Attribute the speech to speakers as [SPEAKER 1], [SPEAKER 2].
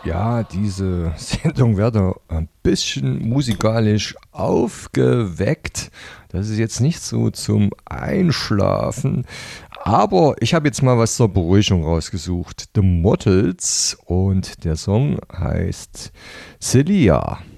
[SPEAKER 1] Ja, diese Sendung wird ein bisschen musikalisch aufgeweckt. Das ist jetzt nicht so zum Einschlafen. Aber ich habe jetzt mal was zur Beruhigung rausgesucht. The Mottels und der Song heißt Celia.